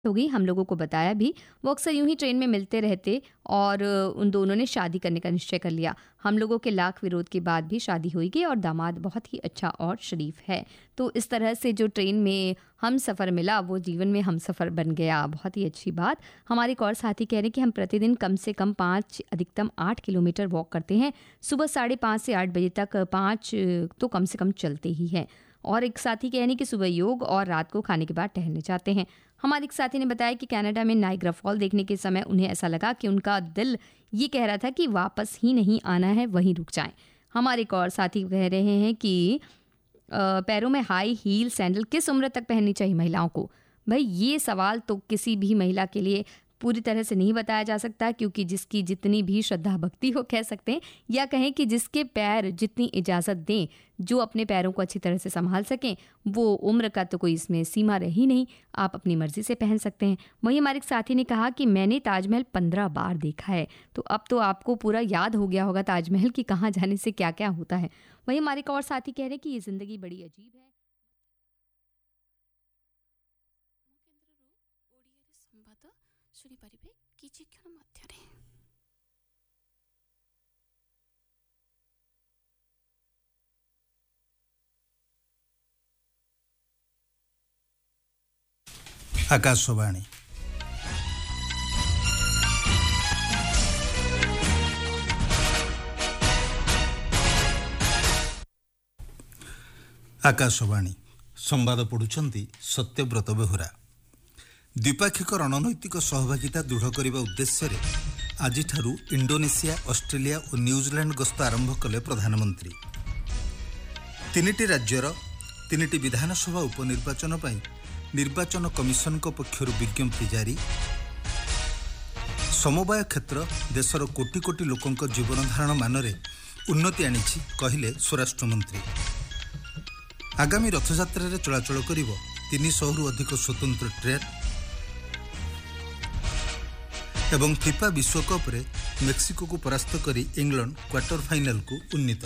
हो गई। हम लोगों को बताया भी, वो अक्सर यूं ही ट्रेन में मिलते रहते और उन दोनों ने शादी करने का निश्चय कर लिया। हम लोगों के लाख विरोध के बाद भी शादी हुई गई और दामाद बहुत ही अच्छा और शरीफ है। तो इस तरह से जो ट्रेन में हम सफ़र मिला वो जीवन में हम सफ़र बन गया। बहुत ही अच्छी बात। हमारे एक और साथी कह रहे हैं कि हम प्रतिदिन कम से कम 5 अधिकतम 8 किलोमीटर वॉक करते हैं। सुबह 5:30 से 8 बजे तक 5 तो कम से कम चलते ही हैं। और एक साथी कह रहे हैं कि सुबह योग और रात को खाने के बाद टहलने जाते हैं। हमारे एक साथी ने बताया कि कनाडा में नाइग्रा फॉल देखने के समय उन्हें ऐसा लगा कि उनका दिल ये कह रहा था कि वापस ही नहीं आना है, वहीं रुक जाएं। हमारे एक और साथी कह रहे हैं कि पैरों में हाई हील सैंडल किस उम्र तक पहननी चाहिए महिलाओं को। भाई ये सवाल तो किसी भी महिला के लिए पूरी तरह से नहीं बताया जा सकता, क्योंकि जिसकी जितनी भी श्रद्धा भक्ति हो कह सकते हैं, या कहें कि जिसके पैर जितनी इजाज़त दें, जो अपने पैरों को अच्छी तरह से संभाल सकें, वो उम्र का तो कोई इसमें सीमा रही नहीं। आप अपनी मर्जी से पहन सकते हैं। वहीं हमारे एक साथी ने कहा कि मैंने ताजमहल 15 बार देखा है। तो अब तो आपको पूरा याद हो गया होगा ताजमहल की कहाँ जाने से क्या क्या होता है। वहीं हमारे एक और साथी कह रहे हैं कि ये ज़िंदगी बड़ी अजीब है। ସମ୍ବାଦ ଶୁଣିପାରିବେ କିଛି କ୍ଷଣ ମଧ୍ୟରେ। आकाशवाणी आकाशवाणी संवाद पढ़ुछंती सत्यव्रत बेहुरा। द्विपाक्षिक रणनैतिक सहभागिता दृढ़ करने उद्देश्य आज इंडोनेशिया, ऑस्ट्रेलिया और न्यूजीलैंड गस्त आरंभ कले प्रधानमंत्री। तीनिटी राज्यर तीनिटी विधानसभा उपनिर्वाचन पर निर्वाचन कमिशन पक्षर विज्ञप्ति जारी। समवाय क्षेत्र देशर कोटी कोटी लोकों जीवन धारण मान उन्नति आनी कहले स्वराष्ट्र मंत्री। आगामी रथयात्रा चलाचल कर 300 रु अधिक स्वतंत्र ट्रेन एवं फिफा विश्वकप रे मेक्सिको को परास्त करी इंग्लैंड क्वार्टर फाइनल को उन्नीत।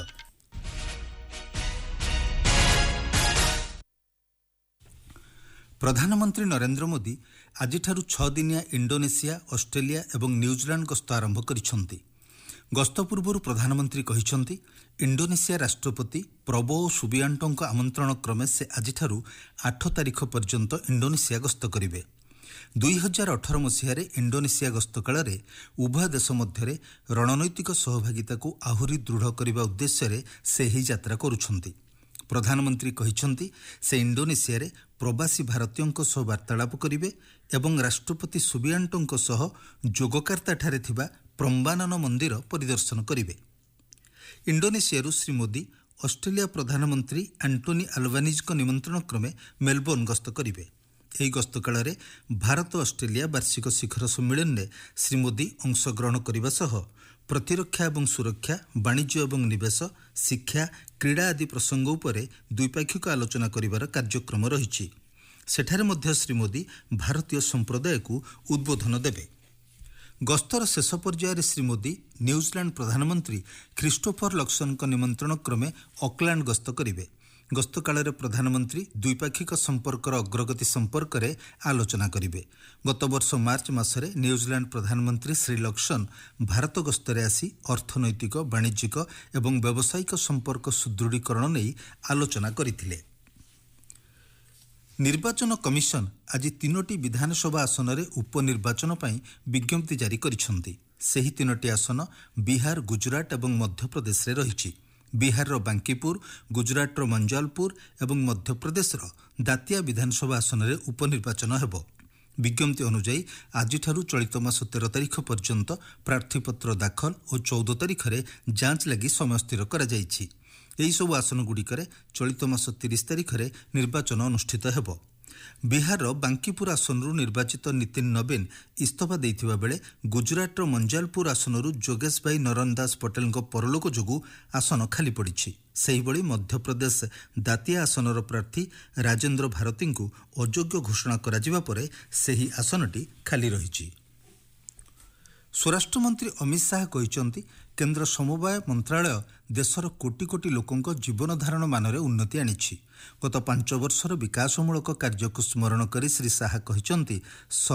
प्रधानमंत्री नरेंद्र मोदी आज 6 दिनिया इंडोनेशिया, ऑस्ट्रेलिया एवं न्यूजीलैंड गस्त आरंभ करिसेंती। गस्त पूर्व प्रधानमंत्री कहिसेंती इंडोनेशिया राष्ट्रपति प्रबोवो सुबियांटो आमंत्रण क्रमे से आज 8 तारिख पर्यंत इंडोनेशिया गस्त करिवे। 2018 मसीह इंडोनेशिया गस्त काल उभय देश मध्य रणनैतिक सहभागिता को आहुरी दृढ़ करने उद्देश्य से ही यात्रा करुछंती। प्रधानमंत्री कहिसेंती से इंडोनेशिया रे प्रवासी भारतीयों सह वार्तालाप करिवे एवं राष्ट्रपति सुबियांटो सह जोगकार्ता ठारे थिबा प्रम्बानन मंदिर परिदर्शन करिवे। इंडोनेशिया श्री मोदी ऑस्ट्रेलिया प्रधानमंत्री एंटोनी अल्बानीज निमंत्रण क्रमे मेलबोर्न गस्त करिवे। ଏହି ଗସ୍ତ କାଳରେ ଭାରତ ଅଷ୍ଟ୍ରେଲିଆ ବାର୍ଷିକ ଶିଖର ସମ୍ମିଳନୀରେ ଶ୍ରୀ ମୋଦି ଅଂଶଗ୍ରହଣ କରିବା ସହ ପ୍ରତିରକ୍ଷା ଏବଂ ସୁରକ୍ଷା, ବାଣିଜ୍ୟ ଏବଂ ନିବେଶ, ଶିକ୍ଷା, କ୍ରୀଡ଼ା ଆଦି ପ୍ରସଙ୍ଗ ଉପରେ ଦ୍ୱିପାକ୍ଷିକ ଆଲୋଚନା କରିବାର କାର୍ଯ୍ୟକ୍ରମ ରହିଛି। ସେଠାରେ ମଧ୍ୟ ଶ୍ରୀ ମୋଦି ଭାରତୀୟ ସମ୍ପ୍ରଦାୟକୁ ଉଦ୍ବୋଧନ ଦେବେ। ଗସ୍ତର ଶେଷ ପର୍ଯ୍ୟାୟରେ ଶ୍ରୀ ମୋଦି ନ୍ୟୁଜିଲାଣ୍ଡ ପ୍ରଧାନମନ୍ତ୍ରୀ ଖ୍ରୀଷ୍ଟୋଫର ଲକ୍ସନଙ୍କ ନିମନ୍ତ୍ରଣ କ୍ରମେ ଅକଲ୍ୟାଣ୍ଡ ଗସ୍ତ କରିବେ। गस्त काल प्रधानमंत्री द्विपाक्षिक संपर्कर अग्रगति संपर्क में आलोचना करेंगे। गत वर्ष मार्च मासरे न्यूजीलैंड प्रधानमंत्री श्री लक्सन भारत गस्तरे आसी अर्थनैतिक, वाणिज्यिक एवं व्यावसायिक संपर्क सुदृढ़ीकरण नहीं आलोचना करथिले। निर्वाचन कमिशन आज 3टी विधानसभा आसन में उपनिर्वाचन पर विज्ञप्ति जारी करिसेंती। सेही 3टी आसन बिहार, गुजरात एवं मध्यप्रदेश में रही। बिहार बांकीपुर, गुजरात मंजालपुर एवं मध्यप्रदेश दातिया विधानसभा आसन में उपनिर्वाचन हेब। विज्ञप्ति अनुଯାୟୀ आज चलित मास 13 तारिख पर्यंत प्रार्थीपत्र दाखल और 14 तारिख में जांच लगी समय स्थिर करा जायछि। एही सब आसनगुड़िकरे चलित मास 30 तारिख में निर्वाचन अनुष्ठित हेब। बिहार बांकीपुर आसनरू निर्वाचित नितिन नवीन इस्तफा देइथिबा बेले गुजरात मंजालपुर आसनरू जोगेश भाई नरन दास पटेल परलोक जोगु आसन खाली पड़िछि। सेहिबळी मध्यप्रदेश दातिया आसनर प्रार्थी राजेंद्र भारती को अयोग्य घोषणा करा जिबा परे सेही आसनटी खाली रहिछि। ସ୍ୱରାଷ୍ଟ୍ରମନ୍ତ୍ରୀ ଅମିତ ଶାହା କହିଛନ୍ତି କେନ୍ଦ୍ର ସମବାୟ ମନ୍ତ୍ରଣାଳୟ ଦେଶର କୋଟି କୋଟି ଲୋକଙ୍କ ଜୀବନ ଧାରଣ ମାନରେ ଉନ୍ନତି ଆଣିଛି। ଗତ 5 ବର୍ଷର ବିକାଶମୂଳକ କାର୍ଯ୍ୟକୁ ସ୍ମରଣ କରି ଶ୍ରୀ ଶାହା କହିଛନ୍ତି